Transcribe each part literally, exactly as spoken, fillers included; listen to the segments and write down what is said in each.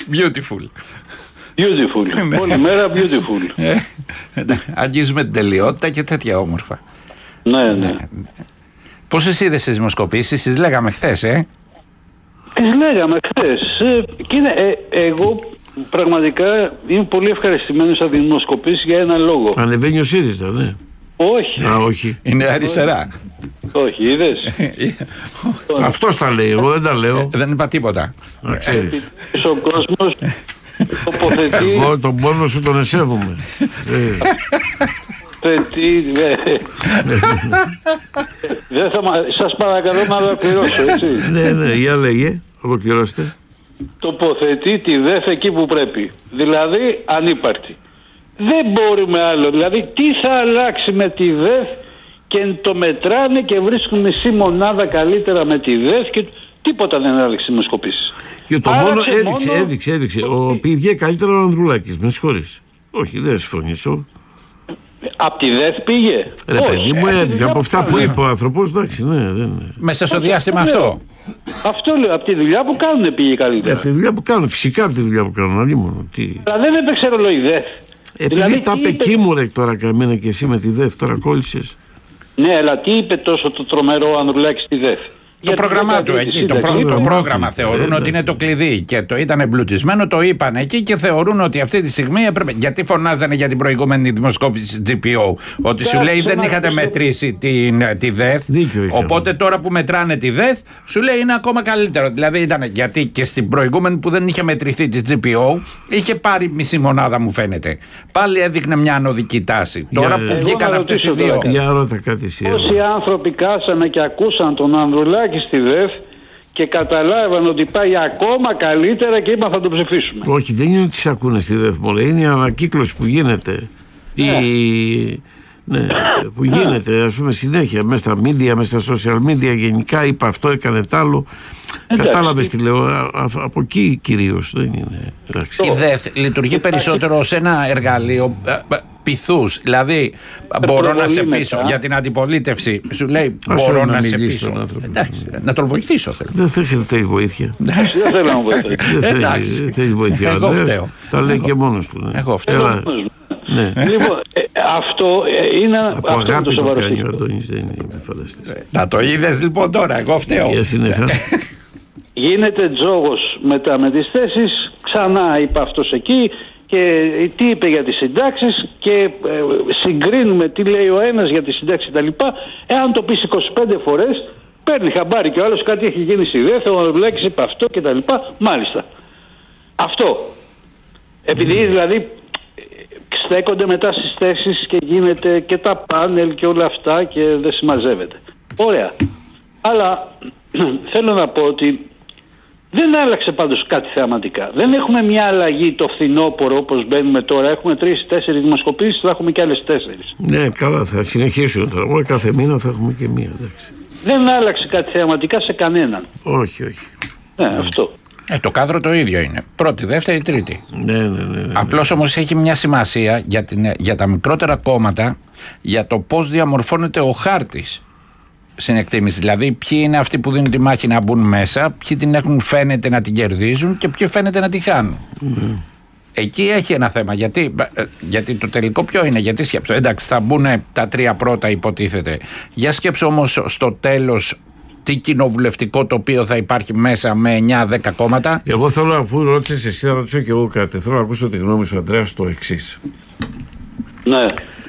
Beautiful. Beautiful. Όλη μέρα beautiful. Αγγίζουμε την τελειότητα και τέτοια όμορφα. Ναι, ναι. Πώς εσύ είδες τις δημοσκοπήσεις, τις λέγαμε χθες, ε? Τις λέγαμε χθες. Κοίτα, ε, εγώ πραγματικά είμαι πολύ ευχαριστημένος από τις δημοσκοπήσεις για έναν λόγο. Ανεβαίνει ο ΣΥΡΙΖΑ, ναι. Όχι. Α, όχι. Είναι αριστερά. Όχι, είδες. Αυτός τα λέει, εγώ δεν τα λέω. Δεν είπα τίποτα. Να ξέρεις. Ο κόσμος τοποθετεί. Εγώ τον πόνο σου τον εσέβομαι. Δεν θα σας παρακαλώ να ολοκληρώσω, έτσι. Ναι, ναι, για λέγε, ολοκληρώστε. Τοποθετεί τη ΔΕΘ εκεί που πρέπει. Δηλαδή ανύπαρκτη. Δεν μπορούμε άλλο. Δηλαδή τι θα αλλάξει με τη ΔΕΘ και το μετράνε και βρίσκουν μισή μονάδα καλύτερα με τη ΔΕΘ και τίποτα δεν άλλαξε δημοσκοπήσεις. Και το μόνο έδειξε, μόνο... έδειξε, έδειξε. Ο πήγε καλύτερα ο Ανδρουλάκης, με συγχωρείς. Όχι, δεν συμφωνήσω. Απ' τη ΔΕΘ πήγε. Ρε παιδί μου, έδειξε από αυτά που είπε ο άνθρωπος, εντάξει, ναι, δεν. Μέσα στο διάστημα αυτό. Αυτό λέω, από τη δουλειά που κάνουν πήγε καλύτερα. Από τη δουλειά που κάνουν, φυσικά από τη δουλειά που κάνουν, αλλή μόνο. Αλλά δεν έπαιξε ρόλο η ΔΕΘ. Επειδή δηλαδή, τα είπε εκεί μου ρε τώρα καμένα και εσύ με τη ΔΕΘ, τώρα κόλλησες. Ναι, αλλά τι είπε τόσο το τρομερό ο Ανδρουλάκης στη ΔΕΘ. Το πρόγραμμά του εκεί, το, πρό, το πρόγραμμα θεωρούν ότι είναι το κλειδί και το ήταν εμπλουτισμένο, το είπαν εκεί και θεωρούν ότι αυτή τη στιγμή έπρεπε. Γιατί φωνάζανε για την προηγούμενη δημοσκόπηση τζι πι ο, ότι σου λέει δεν είχατε μετρήσει την, τη ΔΕΘ. Οπότε τώρα που μετράνε τη ΔΕΘ, σου λέει είναι ακόμα καλύτερο. Δηλαδή ήταν γιατί και στην προηγούμενη που δεν είχε μετρηθεί τη τζι πι ο, είχε πάρει μισή μονάδα, μου φαίνεται. Πάλι έδειχνε μια ανωδική τάση. Για, τώρα που βγήκαν αυτές οι δύο. Όσοι άνθρωποι κάσανε και ακούσαν τον Ανδρουλάκη και στη ΔΕΘ και καταλάβαν ότι πάει ακόμα καλύτερα και είπαν θα το ψηφίσουμε. Όχι, δεν είναι ότι τις ακούνε στη ΔΕΘ μόνο, είναι η ανακύκλωση που γίνεται. Ναι. Η... ναι, που γίνεται ας πούμε συνέχεια μέσα στα media, μέσα στα social media γενικά, είπε αυτό, έκανε τ' άλλο. Κατάλαβες τι λέω, από εκεί κυρίως δεν είναι. Εντάξει. Η ΔΕΘ λειτουργεί περισσότερο ως ένα εργαλείο πειθούς, δηλαδή μπορώ να σε πείσω για την αντιπολίτευση, σου λέει μπορώ να, να σε πείσω. Εντάξει, να τον βοηθήσω θέλω. Δεν θέλει βοήθεια. Δεν θέλω να βοηθήσω. Δεν θέλει βοήθεια. Εγώ φταίω. Τα λέει και μόνος του. Εγώ φταίω. Ναι. Λοιπόν, ε, αυτό ε, είναι από αυτό αγάπη το κάνει ο Αντώνης, δεν είναι φανταστής. Να το είδες λοιπόν τώρα, εγώ φταίω. Γίνεται τζόγος μετά με τις θέσεις, ξανά είπε αυτός εκεί και τι είπε για τις συντάξεις και ε, συγκρίνουμε τι λέει ο ένας για τις συντάξεις κτλ. Εάν το πεις είκοσι πέντε φορές, παίρνει χαμπάρι και ο άλλος κάτι έχει γίνει στη ΔΕΘ, ο Ανδρουλάκης είπε αυτό κτλ. Μάλιστα. Αυτό. Επειδή δηλαδή στέκονται μετά στις θέσεις και γίνεται και τα πάνελ και όλα αυτά και δεν συμμαζεύεται. Ωραία. Αλλά θέλω να πω ότι δεν άλλαξε πάντως κάτι θεαματικά. Δεν έχουμε μια αλλαγή το φθινόπωρο όπως μπαίνουμε τώρα. Έχουμε τρεις-τέσσερις δημοσκοπήσεις, θα έχουμε και άλλες τέσσερις. Ναι, καλά, θα συνεχίσουμε τώρα. Μόνο κάθε μήνα θα έχουμε και μία. Εντάξει. Δεν άλλαξε κάτι θεαματικά σε κανέναν. Όχι, όχι. Ναι, ναι. Αυτό. Ε, το κάδρο το ίδιο είναι. Πρώτη, δεύτερη, τρίτη. Ναι, ναι, ναι, ναι, ναι. Απλώς όμως έχει μια σημασία για, την, για τα μικρότερα κόμματα για το πώς διαμορφώνεται ο χάρτης στην εκτίμηση. Δηλαδή, ποιοι είναι αυτοί που δίνουν τη μάχη να μπουν μέσα, ποιοι την έχουν φαίνεται να την κερδίζουν και ποιοι φαίνεται να τη χάνουν. Mm. Εκεί έχει ένα θέμα. Γιατί, γιατί το τελικό ποιο είναι, γιατί σκέψω. Εντάξει, θα μπουν τα τρία πρώτα, υποτίθεται. Για σκέψω όμως στο τέλος τι κοινοβουλευτικό τοπίο θα υπάρχει μέσα με εννιά δέκα κόμματα. Εγώ θέλω, αφού ρώτησες εσύ, να ρωτήσω και εγώ κάτι. Θέλω να ακούσω τη γνώμη σου, Αντρέα, στο εξής. Ναι.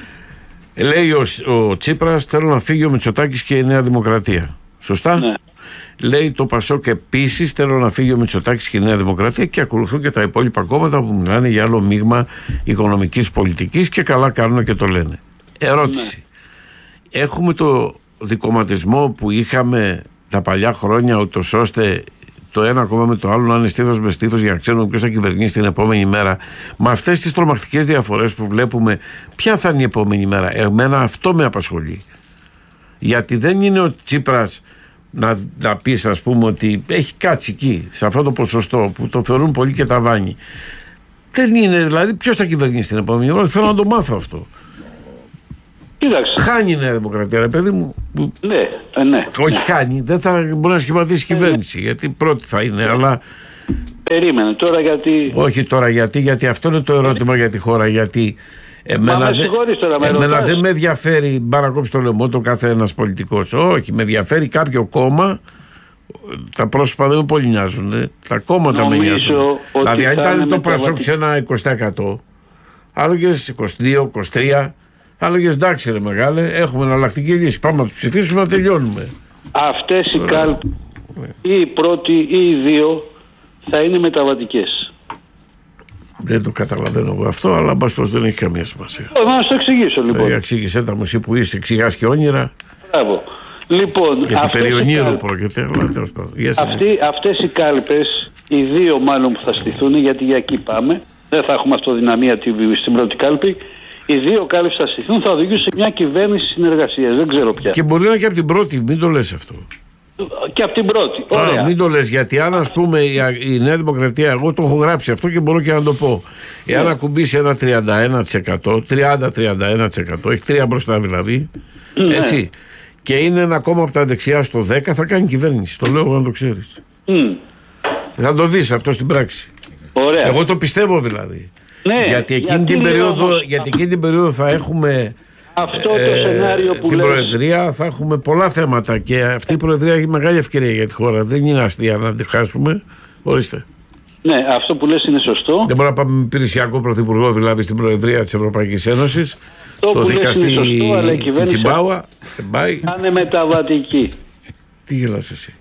Λέει ο, ο Τσίπρας, θέλω να φύγει ο Μητσοτάκης και η Νέα Δημοκρατία. Σωστά. Ναι. Λέει το Πασόκ επίσης, θέλω να φύγει ο Μητσοτάκης και η Νέα Δημοκρατία, και ακολουθούν και τα υπόλοιπα κόμματα που μιλάνε για άλλο μείγμα οικονομικής πολιτικής και καλά κάνουν και το λένε. Ερώτηση. Ναι. Έχουμε το δικομματισμό που είχαμε τα παλιά χρόνια, ούτως ώστε το ένα κόμμα με το άλλο να είναι στήθος με στήθος για να ξέρουμε ποιος θα κυβερνήσει την επόμενη μέρα. Με αυτές τις τρομακτικές διαφορές που βλέπουμε, ποια θα είναι η επόμενη μέρα? Εμένα αυτό με απασχολεί. Γιατί δεν είναι ο Τσίπρας να, να πεις, ας πούμε, ότι έχει κάτσει εκεί σε αυτό το ποσοστό που το θεωρούν πολύ και ταβάνι. Δεν είναι, δηλαδή ποιος θα κυβερνήσει την επόμενη μέρα? Θέλω να το μάθω αυτό. Κοίταξε. Χάνει η Νέα Δημοκρατία, ρε παιδί μου. Ναι, ναι. Όχι, χάνει. Δεν θα μπορεί να σχηματίσει κυβέρνηση, γιατί πρώτη θα είναι, αλλά Περίμενε τώρα γιατί. Όχι τώρα γιατί, γιατί αυτό είναι το ερώτημα για τη χώρα. Γιατί εμένα, δε, τώρα, με εμένα δεν με ενδιαφέρει παρακόψει το λαιμό το κάθε ένας πολιτικός. Όχι, με ενδιαφέρει κάποιο κόμμα. Τα πρόσωπα δεν με πολύ νοιάζουν. Τα κόμματα με νοιάζουν. Δηλαδή, αν ήταν το Πασόκ σε ένα είκοσι τοις εκατό, άλλογες είκοσι δύο είκοσι τρία, άλλογες εντάξει, ρε μεγάλε, έχουμε εναλλακτική λύση. Πάμε να του ψηφίσουμε να τελειώνουμε. Αυτές οι κάλπες, ή οι πρώτοι ή οι δύο, θα είναι μεταβατικές. Δεν το καταλαβαίνω εγώ αυτό, αλλά μπας πως δεν έχει καμία σημασία. Να σου το εξηγήσω λοιπόν. Ε, εξήγησέ τα μου εσύ που είσαι, εξηγάς και όνειρα. Μπράβο. Λοιπόν, γιατί περί ονείρου πρόκειται, αλλά τέλος πάντων. Αυτές οι κάλπες, οι δύο μάλλον που θα στηθούν, γιατί για εκεί πάμε, δεν θα έχουμε αυτοδυναμία στην πρώτη κάλπη. Οι δύο κάλπες θα στηθούν, θα οδηγήσουν σε μια κυβέρνηση συνεργασίας. Δεν ξέρω πια. Και μπορεί να είναι και από την πρώτη, μην το λες αυτό. Και από την πρώτη. Ωραία. Α, μην το λες, γιατί αν ας πούμε η, η Νέα Δημοκρατία, εγώ το έχω γράψει αυτό και μπορώ και να το πω. Εάν ναι. ακουμπήσει ένα τριάντα ένα τοις εκατό, τριάντα με τριάντα ένα τοις εκατό, έχει τρία μπροστά δηλαδή, ναι. έτσι, και είναι ένα κόμμα από τα δεξιά στο δέκα, θα κάνει κυβέρνηση. Το λέω να το ξέρεις. Mm. Θα το δεις αυτό στην πράξη. Ωραία. Εγώ το πιστεύω δηλαδή. Ναι, γιατί, εκείνη γιατί, την περίοδο, όμως... γιατί εκείνη την περίοδο θα έχουμε αυτό το ε, σενάριο που την λες... Προεδρία, θα έχουμε πολλά θέματα και αυτή η Προεδρία έχει μεγάλη ευκαιρία για τη χώρα. Δεν είναι αστεία να τη χάσουμε. Ορίστε. Ναι, αυτό που λες είναι σωστό. Δεν μπορούμε να πάμε με υπηρεσιακό πρωθυπουργό δηλαδή στην Προεδρία της Ευρωπαϊκής Ένωσης. Το, το δικαστή Τσιτσιμπάουα θα είναι μεταβατική. Τι γελάς εσύ?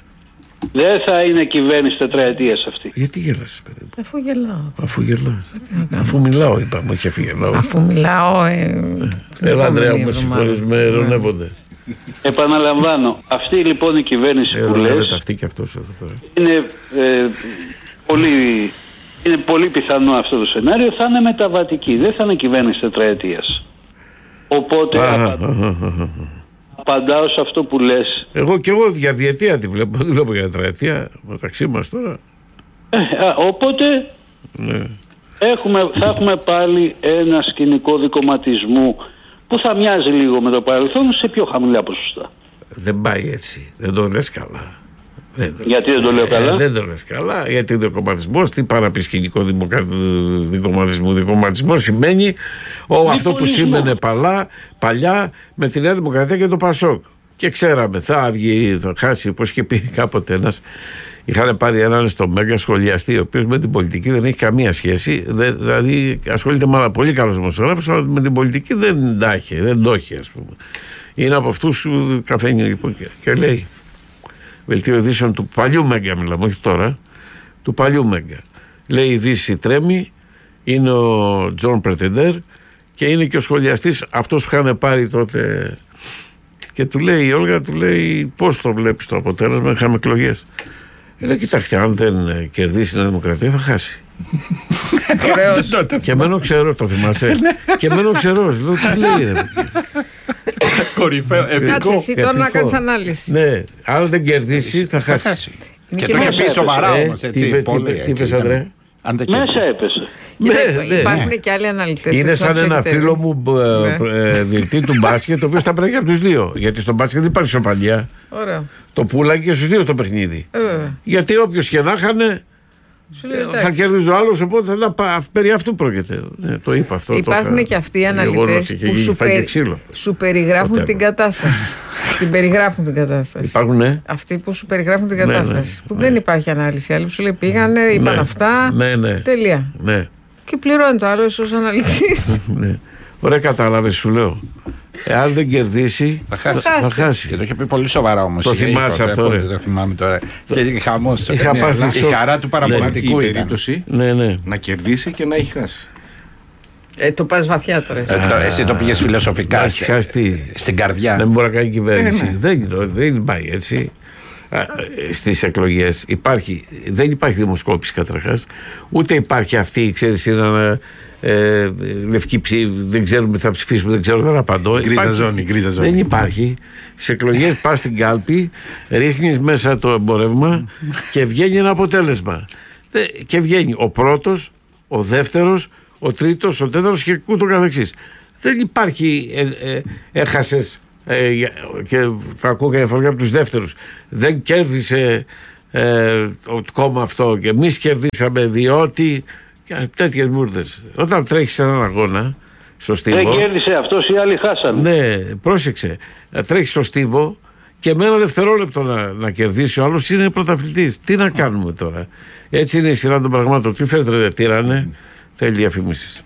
Δεν θα είναι κυβέρνηση τετραετίας αυτή. Γιατί γελάς, παιδί μου? Αφού γελάω. Αφού γελάς. Αφού μιλάω, είπαμε, όχι αφού γελάω. Αφού μιλάω. Ε, Έλα, Ανδρέα, μου συγχωρείς, με ειρωνεύονται. Επαναλαμβάνω, αυτή λοιπόν η κυβέρνηση ε, που λες αυτή και αυτός εδώ πέρα. Είναι, ε, πολύ, είναι πολύ πιθανό αυτό το σενάριο, θα είναι μεταβατική, δεν θα είναι κυβέρνηση τετραετίας. Οπότε απαντάω σε αυτό που λες. Εγώ και εγώ για διετία τη βλέπω, δεν βλέπω για τετραετία μεταξύ μας τώρα. Ε, α, οπότε ναι. έχουμε, θα έχουμε πάλι ένα σκηνικό δικομματισμού που θα μοιάζει λίγο με το παρελθόν σε πιο χαμηλά ποσοστά. Δεν πάει έτσι, δεν το λες καλά. Δεν το γιατί λες, δεν το λέω καλά? Ε, δεν το λες καλά, γιατί ο δικομματισμός, τι πάει να πει σκηνικό δικομματισμό? Δικομματισμό σημαίνει ο, αυτό που σήμαινε παλά, παλιά με τη Νέα Δημοκρατία και το Πασόκ. Και ξέραμε, θα βγει, θα χάσει, όπως είχε πει κάποτε ένας. Είχαν πάρει έναν στο Μέγκα σχολιαστή, ο οποίος με την πολιτική δεν έχει καμία σχέση. Δεν, δηλαδή ασχολείται με πολύ καλός δημοσιογράφος, αλλά με την πολιτική δεν τα έχει, δεν το έχει, ας πούμε. Είναι από αυτούς του καφένιου λοιπόν, και, και λέει. Βελτίο ειδήσεων του παλιού Μέγκα, μιλάμε, όχι τώρα, του παλιού Μέγκα. Λέει: η Δύση τρέμει, είναι ο Τζον Πρετεντέρ και είναι και ο σχολιαστής αυτός που είχαν πάρει τότε. Και του λέει η Όλγα, του λέει: πώς το βλέπεις το αποτέλεσμα? Είχαμε εκλογές. Λέει: κοιτάξτε, αν δεν κερδίσει η Νέα Δημοκρατία θα χάσει. Και εμένα ξέρω, το θυμάσαι. Και εμένα ξέρω, λέω: τι λέει? Κορυφαίο, επικό. Κάτσε εσύ τώρα να κάνεις ανάλυση. Ναι, αν δεν κερδίσει θα χάσει. Και το είχε πει σοβαρά όμως, έτσι. Τι είπες, Ανδρέα? Μέσα έπεσε. Υπάρχουν και άλλοι αναλυτές. Είναι σαν ένα φίλο μου διαιτητή του μπάσκετ, το οποίο θα πρέπει από τους δύο. Γιατί στο μπάσκετ δεν υπάρχει σοπαλιά. Το πουλάκι και στους δύο στο παιχνίδι. Γιατί όποιος και να χάνε, θα κερδίζει ο άλλος, οπότε θα τα, περί αυτού πρόκειται. Ναι, το είπα αυτό. Υπάρχουν το και αυτοί οι αναλυτές που σου, περι, σου περιγράφουν την κατάσταση. Την περιγράφουν την κατάσταση. Υπάρχουν, ναι. Αυτοί που σου περιγράφουν την κατάσταση. Ναι, ναι, που ναι. Δεν υπάρχει ανάλυση. Άλλοι που σου λέει πήγανε, είπαν ναι, αυτά. Ναι, ναι. Τελεία. Ναι. Και πληρώνει το άλλο ως αναλυτής. Ναι. Ωραία, κατάλαβες, σου λέω. Εάν δεν κερδίσει, θα χάσει. Θα, θα χάσει. Και το είχε πει πολύ σοβαρά όμως. Το θυμάσαι αυτό, ρε. Το θυμάμαι τώρα. Και χαμός. Η χαρά του παραπονατικού ήταν. Περίπτωση ναι, ναι. να κερδίσει και να έχει χάσει. Ε, το πας βαθιά τώρα. Εσύ, ε, το, εσύ το πήγες φιλοσοφικά στη, χάσει, στην καρδιά. Δεν μπορεί να κάνει κυβέρνηση. Ε, ναι. δεν, δεν πάει έτσι. Στις εκλογές υπάρχει, δεν υπάρχει δημοσκόπηση καταρχάς. Ούτε υπάρχει αυτή, ξέρεις, είναι Ε, λευκή ψή, δεν ξέρουμε θα ψηφίσουμε, δεν ξέρω, δεν απαντώ. Γκρίζα ζώνη, γκρίζα ζώνη. Δεν υπάρχει. Στις εκλογές πας στην κάλπη, ρίχνεις μέσα το εμπορεύμα και βγαίνει ένα αποτέλεσμα. Και βγαίνει ο πρώτος, ο δεύτερος, ο τρίτος, ο τέταρτος και ούτω καθεξής. Δεν υπάρχει ε, ε, έχασες ε, και θα ακούω καμιά φορά από τους δεύτερους. Δεν κέρδισε ε, το κόμμα αυτό και εμείς κερδίσαμε διότι τέτοιες μπουρδες. Όταν τρέχεις έναν αγώνα στο στίβο, δεν κέρδισε αυτός, οι άλλοι χάσανε. Ναι, πρόσεξε, τρέχεις στο στίβο και με ένα δευτερόλεπτο να, να κερδίσει ο άλλος είναι πρωταθλητής. Τι να κάνουμε τώρα? Έτσι είναι η σειρά των πραγμάτων. Τι θες ρε τύρανε? Θέλει διαφημίσεις.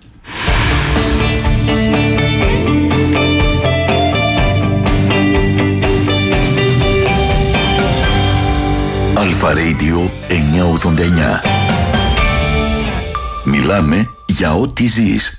Αλφα Radio εννιακόσια ογδόντα εννιά. Μιλάμε για ό,τι ζεις.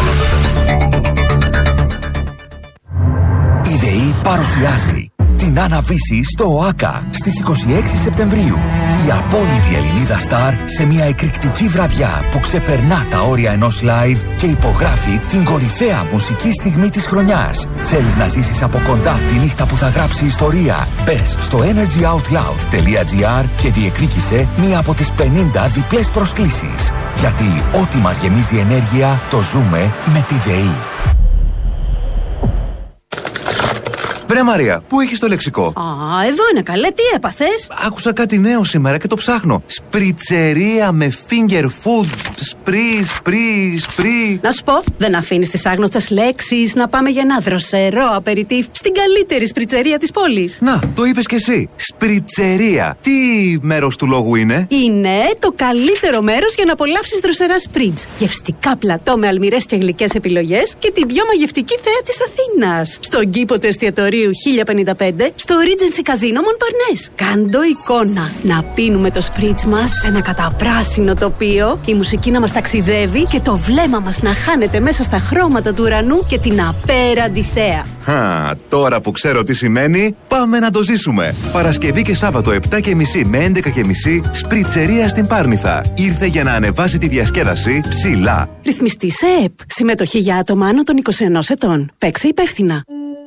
Η ΔΕΗ παρουσιάζει την Άννα-Βύση στο ΟΑΚΑ στις είκοσι έξι Σεπτεμβρίου. Η απόλυτη Ελληνίδα στάρ σε μια εκρηκτική βραδιά που ξεπερνά τα όρια ενός live και υπογράφει την κορυφαία μουσική στιγμή της χρονιάς. Θέλεις να ζήσεις από κοντά τη νύχτα που θα γράψει ιστορία? Μπες στο energy out loud τελεία gr και διεκδίκησε μία από τις πενήντα διπλές προσκλήσεις. Γιατί ό,τι μας γεμίζει ενέργεια το ζούμε με τη ΔΕΗ. Βρε Μαρία, πού έχεις το λεξικό? Α, εδώ είναι καλέ, τι έπαθες? Άκουσα κάτι νέο σήμερα και το ψάχνω. Σπριτσερία με finger food. Σπρι, σπρι, σπρι. Να σου πω, δεν αφήνεις τις άγνωστες λέξεις να πάμε για ένα δροσερό απεριτίφ στην καλύτερη σπριτσερία της πόλης. Να, το είπες κι εσύ. Σπριτσερία. Τι μέρος του λόγου είναι? Είναι το καλύτερο μέρος για να απολαύσεις δροσερά σπριτζ. Γευστικά πλατό με αλμυρές και γλυκές επιλογές και την πιο μαγευτική θέα της Αθήνας. Στον κήπο του εστιατορίου χίλια πενήντα πέντε στο Regency Casino Montparnasse. Κάντο εικόνα. Να πίνουμε το σπριτζ μας σε ένα καταπράσινο τοπίο, η μουσική να μας ταξιδεύει και το βλέμμα μας να χάνεται μέσα στα χρώματα του ουρανού και την απέραντη θέα. Χα, τώρα που ξέρω τι σημαίνει, πάμε να το ζήσουμε. Παρασκευή και Σάββατο επτά και μισή με έντεκα και μισή, σπριτσερία στην Πάρνηθα. Ήρθε για να ανεβάσει τη διασκέδαση ψηλά. Ρυθμιστή σε ΕΠ. Συμμετοχή για άτομα άνω των είκοσι ενός ετών. Παίξε υπεύθυνα.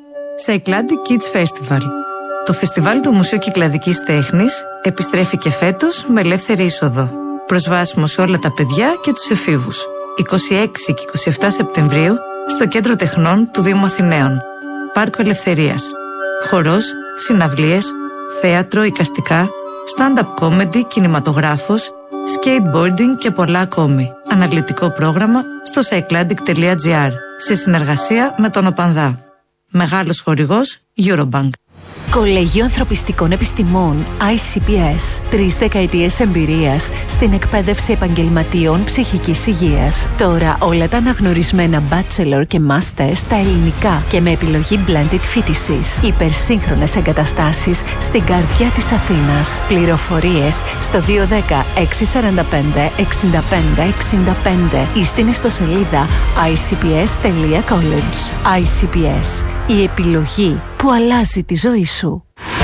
Cycladic Kids Festival. Το φεστιβάλ του Μουσείου Κυκλαδικής Τέχνης επιστρέφει και φέτος με ελεύθερη είσοδο. Προσβάσιμο σε όλα τα παιδιά και τους εφήβους. είκοσι έξι και είκοσι επτά Σεπτεμβρίου στο Κέντρο Τεχνών του Δήμου Αθηναίων. Πάρκο Ελευθερίας. Χορός, συναυλίες, θέατρο, εικαστικά, stand-up comedy, κινηματογράφος, skateboarding και πολλά ακόμη. Αναλυτικό πρόγραμμα στο cycladic τελεία gr σε συνεργασία με τον ΟΠΑΝΔΑ. Μεγάλος χορηγός Eurobank. Κολέγιο Ανθρωπιστικών Επιστημών άι σι πι ες. Τρεις δεκαετίες εμπειρίας στην εκπαίδευση επαγγελματιών ψυχικής υγείας. Τώρα όλα τα αναγνωρισμένα bachelor και master στα ελληνικά και με επιλογή blended φοιτησης. Υπερσύγχρονες εγκαταστάσεις στην καρδιά της Αθήνας. Πληροφορίες στο δύο ένα μηδέν έξι τέσσερα πέντε έξι πέντε έξι πέντε ή στην ιστοσελίδα άι σι πι ες τελεία college. άι σι πι ες. Η επιλογή που αλλάζει τη ζωή σου.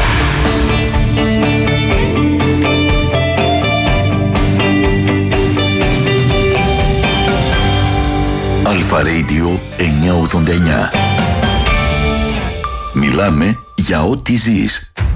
Αλφα Radio εννιακόσια ογδόντα εννιά. Μιλάμε για ό,τι ζεις.